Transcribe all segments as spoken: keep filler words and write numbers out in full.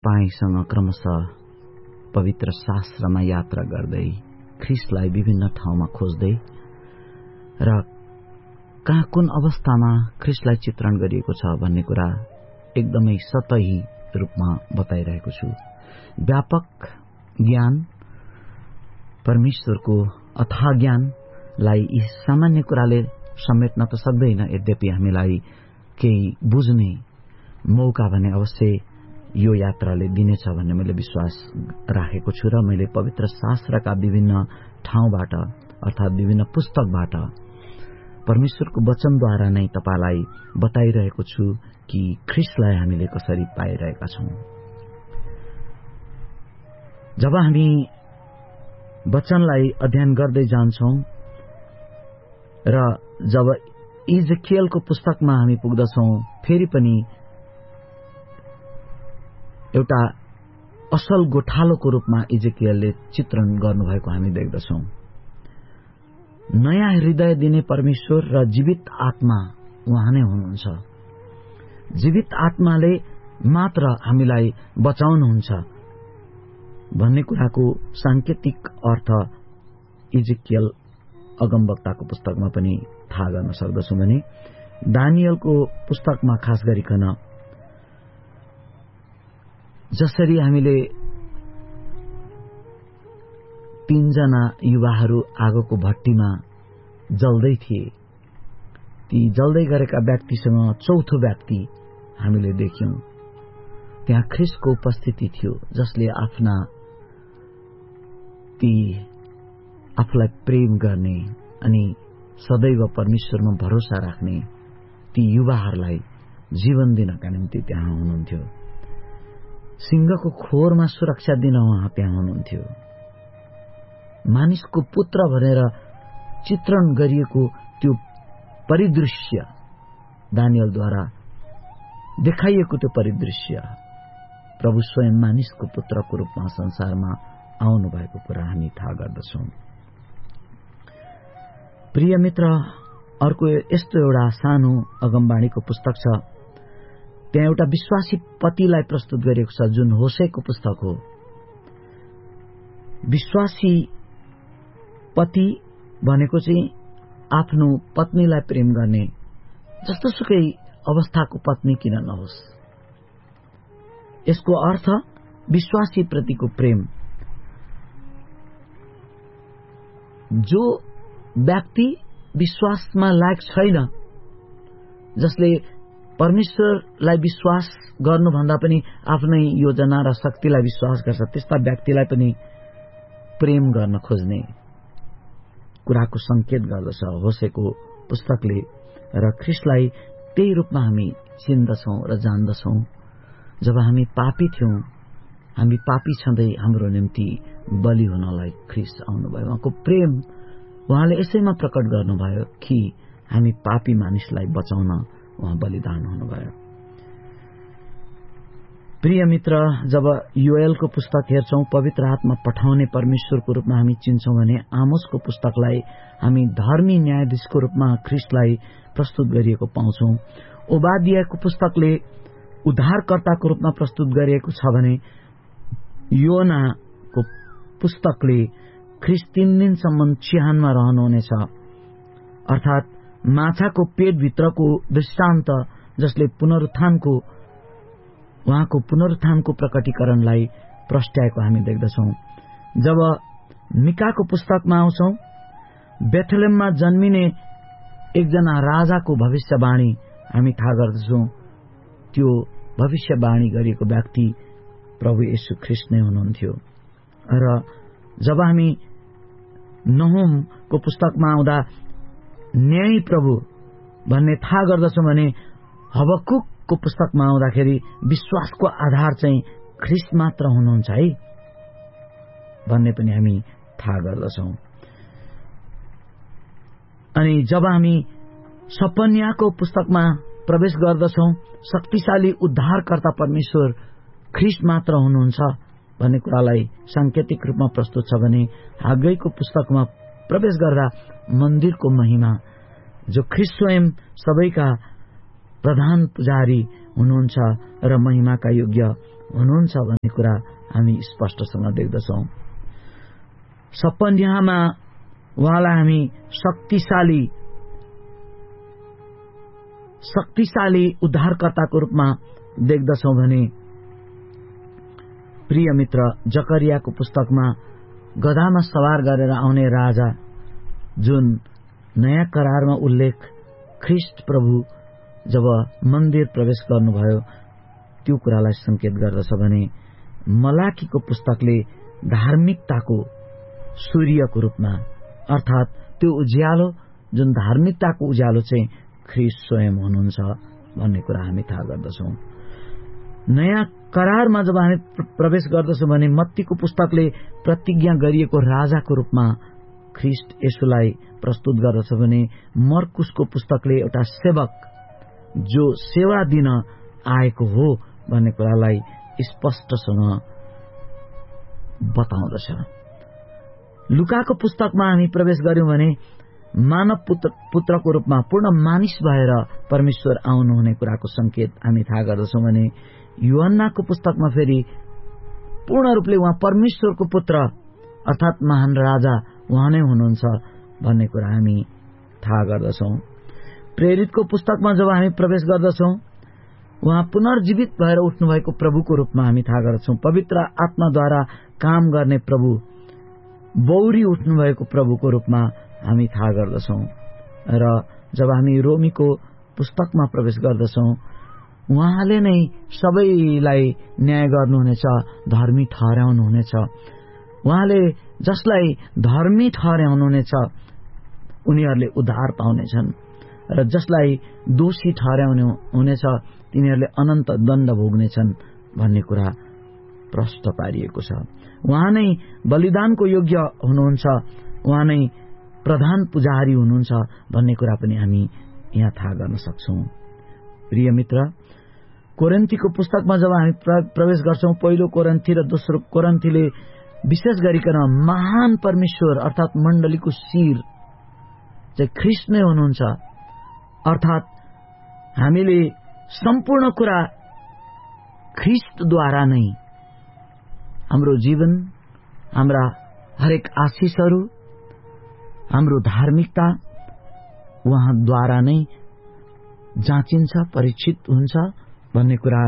तपाईसँग क्रमशः पवित्र शास्त्रमा यात्रा गर्दै ख्रीष्टलाई विभिन्न ठाउँमा खोज्दै र कहाँ कुन अवस्थामा ख्रीष्टलाई चित्रण गरिएको छ भन्ने कुरा एकदमै सतही रूपमा बताइरहेको छु। व्यापक ज्ञान, परमेश्वरको अथाह ज्ञानलाई यी सामान्य कुराले समेट्न त सक्दैन। यद्यपि हामीलाई केही बुझ्ने मौका भने अवश्य यो यात्राले दिनेछ भन्ने मैले विश्वास राखेको छु र मैले पवित्र शास्त्रका विभिन्न ठाउँबाट अर्थात विभिन्न पुस्तकबाट परमेश्वरको वचनद्वारा नै तपाईलाई बताइरहेको छु कि ख्रीष्टलाई हामीले कसरी पाइरहेका छौं। जब हामी वचनलाई अध्ययन गर्दै जान्छौं र जब इजकियलको पुस्तकमा हामी पुग्दछौं, फेरि पनि एउटा असल गोठालोको रूपमा इजकियलले चित्रण गर्नुभएको हामी देख्दछौं। नयाँ हृदय दिने परमेश्वर र जीवित आत्मा उहाँ नै हुनुहुन्छ। जीवित आत्माले मात्र हामीलाई बचाउनुहुन्छ भन्ने कुराको सांकेतिक अर्थ इजकियल अगमवक्ताको पुस्तकमा पनि थाहा गर्न सक्दछौं भने दानियलको पुस्तकमा खास गरिकन जसरी हामीले तीनजना युवाहरू आगोको भट्टीमा जल्दै थिए, ती जल्दै गरेका व्यक्तिसँग चौथो व्यक्ति हामीले देख्यौं। त्यहाँ ख्रीष्टको उपस्थिति थियो, जसले आफ्ना ती आफूलाई प्रेम गर्ने अनि सदैव परमेश्वरमा भरोसा राख्ने ती युवाहरूलाई जीवन दिनका निम्ति त्यहाँ हुनुहुन्थ्यो। सिंहको खोरमा सुरक्षा दिन उहाँ त्यहाँ हुनुहुन्थ्यो। मानिसको पुत्र भनेर चित्रण गरिएको त्यो परिदृश्य, दानियलद्वारा देखाइएको त्यो परिदृश्य प्रभु स्वयं मानिसको पुत्रको रूपमा संसारमा आउनु भएको कुरा हामी थाहा गर्दछौं। प्रिय मित्र, अर्को यस्तो एउटा सानो अगमबाणीको पुस्तक छ। त्यहाँ एउटा विश्वासी पतिलाई प्रस्तुत गरिएको छ, जुन होसेको पुस्तक हो। विश्वासी पति भनेको चाहिँ आफ्नो पत्नीलाई प्रेम गर्ने, जस्तोसुकै अवस्थाको पत्नी किन नहोस्। यसको अर्थ विश्वासी प्रतिको प्रेम। जो व्यक्ति विश्वासमा लायक छैन, जसले परमेश्वरलाई विश्वास गर्नुभन्दा पनि आफ्नै योजना र शक्तिलाई विश्वास गर्छ, त्यस्ता व्यक्तिलाई पनि प्रेम गर्न खोज्ने कुराको संकेत गर्दछ होसेको पुस्तकले। र ख्रीष्टलाई त्यही रूपमा हामी चिन्दछौं र जान्दछौं। जब हामी पापी थियौं, हामी पापी छँदै हाम्रो निम्ति बलि हुनलाई ख्रीष्ट आउनुभयो। उहाँको प्रेम उहाँले यसैमा प्रकट गर्नुभयो कि हामी पापी मानिसलाई बचाउन उहाँ बलिदान हुनुभयो। प्रिय मित्र, जब योएलको पुस्तक हेर्छौं, पवित्र आत्मा पठाउने परमेश्वरको रूपमा हामी चिन्छौं भने आमोसको पुस्तकलाई हामी धर्मी न्यायाधीशको रूपमा ख्रीष्टलाई प्रस्तुत गरिएको पाउँछौं। ओबादियाको पुस्तकले उद्धारकर्ताको रूपमा प्रस्तुत गरिएको छ भने योनाको पुस्तकले ख्रीष्ट तीन दिनसम्म चिहानमा रहनुहुनेछ, अर्थात माछाको पेटभित्रको दृष्टान्त जसले पुनरुत्थानको उहाँको पुनरुत्थानको प्रकटीकरणलाई प्रस्ट्याएको हामी देख्दछौं। जब मिकाको पुस्तकमा आउँछौं, बेथलेममा जन्मिने एकजना राजाको भविष्यवाणी हामी थाहा गर्दछौं। त्यो भविष्यवाणी गरिएको व्यक्ति प्रभु येशू ख्रीष्ट नै हुनुहुन्थ्यो। र जब हामी नहुमको पुस्तकमा आउँदा न्यायी प्रभु भन्ने थाहा गर्दछौं भने हबकुकको पुस्तकमा आउँदाखेरि विश्वासको आधार चाहिँ ख्रीष्ट मात्र हुनुहुन्छ है भन्ने पनि हामी थाहा गर्दछौं। अनि जब हामी सपन्याको पुस्तकमा प्रवेश गर्दछौं, शक्तिशाली उद्धारकर्ता परमेश्वर ख्रीष्ट मात्र हुनुहुन्छ भन्ने कुरालाई सांकेतिक रूपमा प्रस्तुत छ भने हागैको पुस्तकमा प्रवेश गर्दा मन्दिरको महिमा, जो ख्रीष्ट स्वयं सबैका प्रधान पुजारी हुनुहुन्छ र महिमाका योग्य हुनुहुन्छ भन्ने कुरा हामी स्पष्टसँग देख्दछौं। सपन्यामा उहाँलाई हामी शक्तिशाली शक्तिशाली उद्धारकर्ताको रूपमा देख्दछौं भने प्रिय मित्र, जकरियाको पुस्तकमा गधामा सवार गरेर आउने राजा जुन नयाँ करारमा उल्लेख ख्रिस्ट प्रभु जब मन्दिर प्रवेश गर्नुभयो त्यो कुरालाई संकेत गर्दछ भने मलाकीको पुस्तकले धार्मिकताको सूर्यको रूपमा अर्थात त्यो उज्यालो जुन धार्मिकताको उज्यालो चाहिँ ख्रिस्ट स्वयं हुनुहुन्छ भन्ने कुरा हामी थाहा गर्दछौं। नयाँ करारमा जब हामी प्रवेश गर्दछौं भने मत्तीको पुस्तकले प्रतिज्ञा गरिएको राजाको रूपमा ख्रिस्ट येशूलाई प्रस्तुत गर्दछ भने मर्कुसको पुस्तकले एउटा सेवक जो सेवा दिन आएको हो भन्ने कुरालाई स्पष्टसँग बताउँदछ। लुकाको पुस्तकमा हामी प्रवेश गर्यौं भने मानव पुत्र पुत्रको रूपमा पूर्ण मानिस भएर परमेश्वर आउनुहुने कुराको संकेत हामी थाहा गर्दछौं भने यूहन्नाको पुस्तकमा फेरि पूर्ण रूपले उहाँ परमेश्वरको पुत्र अर्थात महान राजा उहाँ नै हुनुहुन्छ भन्ने कुरा हामी थाहा गर्दछौं। प्रेरितको पुस्तकमा जब हामी प्रवेश गर्दछौं उहाँ पुनर्जीवित भएर उठ्नुभएको प्रभुको रूपमा हामी थाहा गर्दछौं। पवित्र आत्माद्वारा काम गर्ने प्रभु, बौरी उठ्नुभएको प्रभुको रूपमा हामी थाहा गर्दछौं। र जब हामी रोमीको पुस्तकमा प्रवेश गर्दछौं उहाँले नै सबैलाई न्याय गर्नुहुनेछ, धर्मी ठहराउनुहुनेछ। उहाँले जसलाई धर्मी ठहराउनुहुनेछ उनीहरूले उद्धार पाउनेछन् र जसलाई दोषी ठहराउनु हुनेछ तिनीहरूले अनन्त दण्ड भोग्नेछन् भन्ने कुरा प्रष्ट पारिएको छ। उहाँ नै बलिदानको योग्य हुनुहुन्छ, उहाँ नै प्रधान पुजारी हुनुहुन्छ भन्ने कुरा पनि हामी यहाँ थाहा गर्न सक्छौं। प्रिय मित्र, कोरिन्थीको पुस्तकमा जब हामी प्रवेश गर्छौं पहिलो कोरिन्थी र दोस्रो कोरिन्थीले विशेष गरिकन महान परमेश्वर अर्थात मण्डलीको शिर चाहिँ ख्रिस्ट नै हुनुहुन्छ। अर्थात हामीले सम्पूर्ण कुरा ख्रिस्टद्वारा नै हाम्रो जीवन, हाम्रा हरेक आशिषहरू, हाम्रो धार्मिकता उहाँद्वारा नै जाँचिन्छ, परीक्षित हुन्छ भन्ने कुरा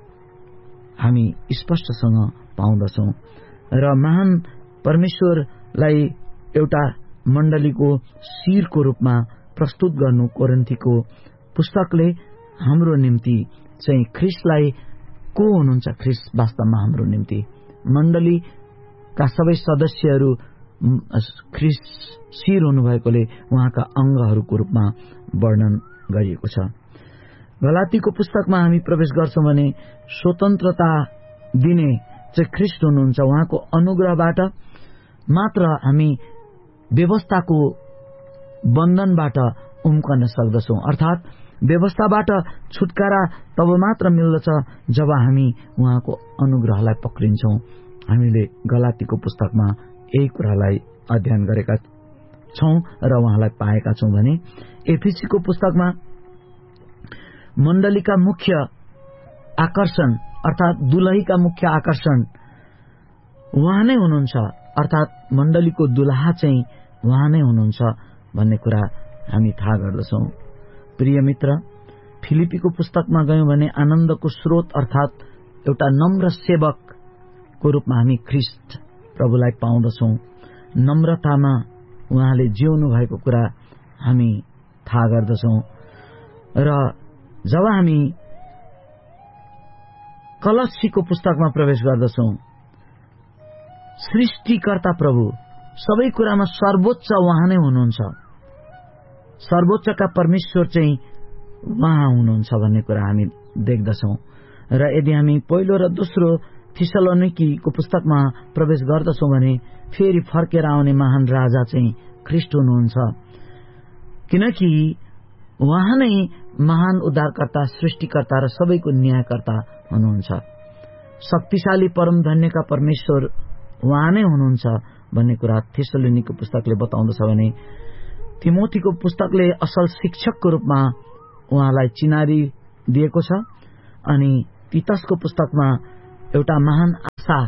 हामी स्पष्टसँग पाउँदछौं। र महान परमेश्वरलाई एउटा मण्डलीको शिरको रूपमा प्रस्तुत गर्नु कोरिन्थीको पुस्तकले हाम्रो निम्ति चाहिँ ख्रिस्टलाई को हुनुहुन्छ, ख्रिस्ट वास्तवमा हाम्रो निम्ति मण्डलीका सबै सदस्यहरू ख्रिस्ट शिर हुनुभएकोले उहाँका अंगहरूको रूपमा वर्णन गरिएको छ। गलातीको पुस्तकमा हामी प्रवेश गर्छौं भने स्वतन्त्रता दिने चाहिँ ख्रिस्ट हुनुहुन्छ। उहाँको अनुग्रहबाट मात्र हामी व्यवस्थाको बन्धनबाट उम्कन सक्दछौं। अर्थात व्यवस्थाबाट छुटकारा तब मात्र मिल्दछ जब हामी उहाँको अनुग्रहलाई पक्रिन्छौं। हामीले गलातीको पुस्तकमा यही कुरालाई अध्ययन गरेका छौं र उहाँलाई पाएका छौं भने एफिसीको पुस्तकमा मण्डलीका मुख्य आकर्षण अर्थात दुलहीका मुख्य आकर्षण उहाँ नै हुनुहुन्छ, अर्थात मण्डलीको दुलहा चाहिँ उहाँ नै हुनुहुन्छ भन्ने कुरा हामी थाहा गर्दछौं। प्रिय मित्र, फिलिपीको पुस्तकमा गयौं भने आनन्दको स्रोत अर्थात एउटा नम्र सेवकको रूपमा हामी ख्रिस्ट प्रभुलाई पाउँदछौं। नम्रतामा उहाँले जिउनु भएको कुरा हामी थाहा गर्दछौं। र जब हामी कलस्सीको पुस्तकमा प्रवेश गर्दछौं सृष्टिकर्ता प्रभु सबै कुरामा सर्वोच्च उहाँ नै हुनुहुन्छ, सर्वोच्चका परमेश्वर चाहिँ उहाँ हुनुहुन्छ भन्ने कुरा हामी देख्दछौं। र यदि हामी पहिलो र दोस्रो थिस्सलुनिकीको पुस्तकमा प्रवेश गर्दछौं भने फेरि फर्केर आउने महान राजा चाहिँ ख्रिस्ट हुनुहुन्छ, किनकि उहाँ नै महान उद्धारकर्ता, सृष्टिकर्ता र सबैको न्यायकर्ता हुनुहुन्छ। शक्तिशाली परम धन्यका परमेश्वर उहाँ नै हुनुहुन्छ भन्ने कुरा थिस्सलुनीको पुस्तकले बताउँदछ भने तिमोथीको पुस्तकले असल शिक्षकको रूपमा उहाँलाई चिनारी दिएको छ अनि तीतसको पुस्तकमा एउटा महान आशा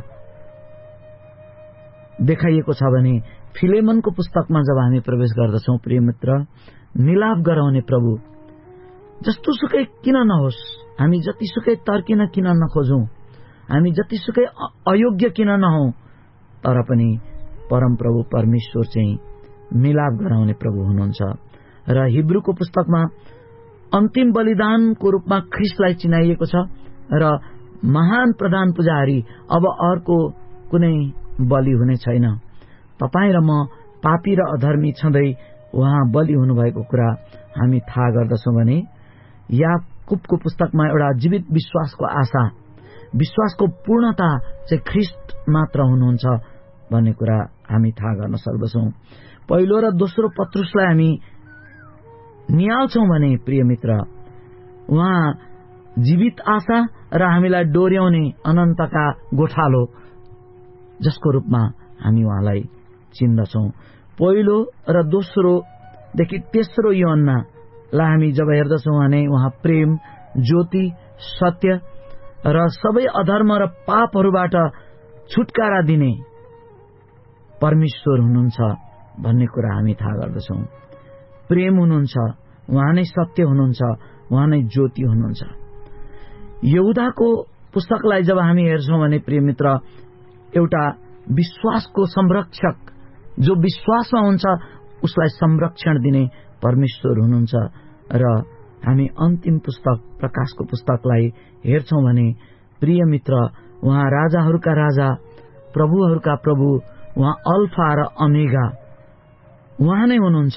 देखाइएको छ भने फिलेमनको पुस्तकमा जब हामी प्रवेश गर्दछौं प्रिय मित्र, मिलाप गराउने प्रभु जस्तोसुकै किन नहोस्, हामी जतिसुकै तर्किन किन नखोजौं, हामी जतिसुकै अयोग्य किन नहौं, तर पनि परम प्रभु परमेश्वर चाहिँ मिलाप गराउने प्रभु हुनुहुन्छ। र हिब्रूको पुस्तकमा अन्तिम बलिदानको रूपमा ख्रीष्टलाई चिनाइएको छ र महान प्रधान पुजारी अब अर्को कुनै बलि हुने छैन। तपाईँ र म पापी र अधर्मी छँदै उहाँ बलि हुनुभएको कुरा हामी थाहा गर्दछौं भने याकुबको पुस्तकमा एउटा जीवित विश्वासको आशा, विश्वासको पूर्णता चाहिँ ख्रीष्ट मात्र हुनुहुन्छ भन्ने कुरा हामी थाहा गर्न सक्दछौं। पहिलो र दोस्रो पत्रुसलाई हामी निहाल्छौं भने प्रिय मित्र, उहाँ जीवित आशा र हामीलाई डोर्याउने अनन्तका गोठालो जसको रूपमा हामी उहाँलाई चिन्दछौं। पहिलो र दोस्रोदेखि तेस्रो यूहन्नालाई हामी जब हेर्दछौं भने उहाँ प्रेम, ज्योति, सत्य र सबै अधर्म र पापहरूबाट छुटकारा दिने परमेश्वर हुनुहुन्छ भन्ने कुरा हामी थाहा गर्दछौं। प्रेम हुनुहुन्छ, उहाँ नै सत्य हुनुहुन्छ, उहाँ नै ज्योति हुनुहुन्छ। यहुदाको पुस्तकलाई जब हामी हेर्छौं भने प्रिय मित्र, एउटा विश्वासको संरक्षक, जो विश्वासमा हुन्छ उसलाई संरक्षण दिने परमेश्वर हुनुहुन्छ। र हामी अन्तिम पुस्तक प्रकाशको पुस्तकलाई हेर्छौं भने प्रिय मित्र, उहाँ राजाहरूका राजा, प्रभुहरूका प्रभु, उहाँ अल्फा र ओमेगा उहाँ नै हुनुहुन्छ।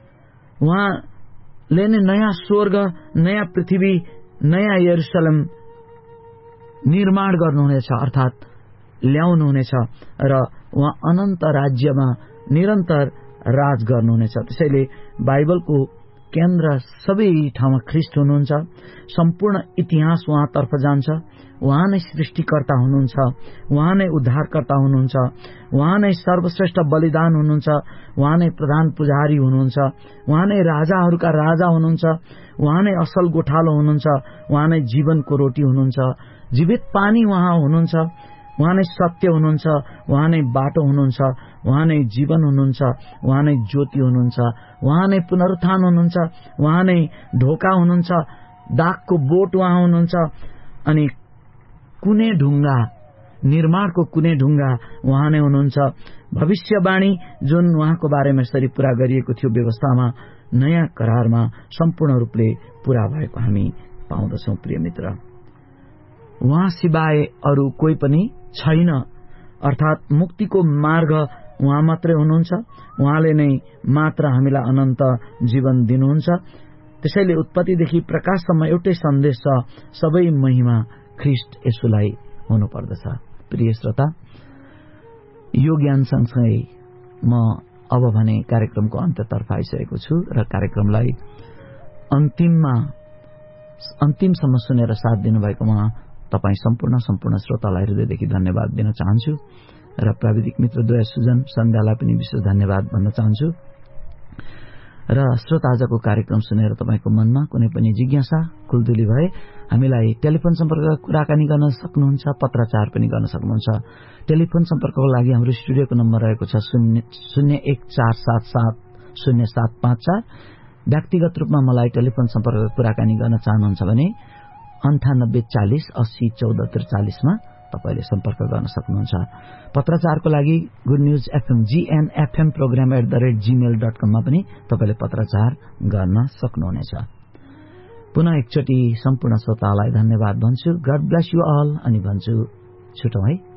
उहाँले नै नयाँ स्वर्ग, नयाँ पृथ्वी, नयाँ यरुशलेम निर्माण गर्नुहुनेछ, अर्थात ल्याउनुहुनेछ र उहाँ अनन्त राज्यमा निरन्तर राज गर्नुहुनेछ। त्यसैले बाइबलको केन्द्र सबै ठाउँमा ख्रीष्ट हुनुहुन्छ। सम्पूर्ण इतिहास उहाँतर्फ जान्छ। उहाँ नै सृष्टिकर्ता हुनुहुन्छ, उहाँ नै उद्धारकर्ता हुनुहुन्छ, उहाँ नै सर्वश्रेष्ठ बलिदान हुनुहुन्छ, उहाँ नै प्रधान पुजारी हुनुहुन्छ, उहाँ नै राजाहरूका राजा हुनुहुन्छ, उहाँ नै असल गोठालो हुनुहुन्छ, उहाँ नै जीवनको रोटी हुनुहुन्छ, जीवित पानी उहाँ हुनुहुन्छ, उहाँ नै सत्य हुनुहुन्छ, उहाँ नै बाटो हुनुहुन्छ, उहाँ नै जीवन हुनुहुन्छ, उहाँ नै ज्योति हुनुहुन्छ, उहाँ नै पुनरुत्थान हुनुहुन्छ, उहाँ नै ढोका हुनुहुन्छ, दागको बोट उहाँ हुनुहुन्छ, अनि कुनै ढुङ्गा, निर्माणको कुनै ढुङ्गा उहाँ नै हुनुहुन्छ। भविष्यवाणी जुन उहाँको बारेमा यसरी पूरा गरिएको थियो व्यवस्थामा, नयाँ करारमा सम्पूर्ण रूपले पूरा भएको हामी पाउँदछौं। प्रिय मित्र, उहाँ सिवाय अरू कोही पनि छैन, अर्थात मुक्तिको मार्ग उहाँ मात्रै हुनुहुन्छ। उहाँले नै मात्र हामीलाई अनन्त जीवन दिनुहुन्छ। त्यसैले उत्पत्तिदेखि प्रकाशसम्म एउटै सन्देश छ, सबै महिमा ख्रीष्ट येशूलाई हुनुपर्दछ। प्रिय श्रोता, यो ज्ञान सँगसँगै म अब भने कार्यक्रमको अन्त्यतर्फ आइसकेको छु र कार्यक्रमलाई अन्तिममा अन्तिमसम्म सुनेर साथ दिनुभएकोमा तपाईँ सम्पूर्ण सम्पूर्ण श्रोतालाई हृदयदेखि धन्यवाद दिन चाहन्छु र प्राविधिक मित्र द्वय सुजन सन्ध्यालाई पनि विशेष धन्यवाद भन्न चाहन्छु। र श्रोता, आजको कार्यक्रम सुनेर तपाईको मनमा कुनै पनि जिज्ञासा, खुल्दुली भए हामीलाई टेलिफोन सम्पर्क कुराकानी गर्न सक्नुहुन्छ, पत्राचार पनि गर्न सक्नुहुन्छ। टेलिफोन सम्पर्कको लागि हाम्रो स्टुडियोको नम्बर रहेको छ शून्य एक चार सात सात शून्य सात पाँच चार। व्यक्तिगत रूपमा मलाई टेलिफोन सम्पर्क कुराकानी गर्न चाहनुहुन्छ भने अन्ठानब्बे चालिस अस्सी चौध त्रिचालिसमा तपाईले सम्पर्क गर्न सक्नुहुन्छ। पत्राचारको लागि गुड न्यूज एफएम जीएन FM programme at the rate Gmail dot कममा पनि तपाईले पत्राचार गर्न सक्नुहुनेछ। पुनः एकचोटि सम्पूर्ण श्रोतालाई धन्यवाद भन्छु। गड ब्लेस यु अल अनि भन्छु छुटौं है।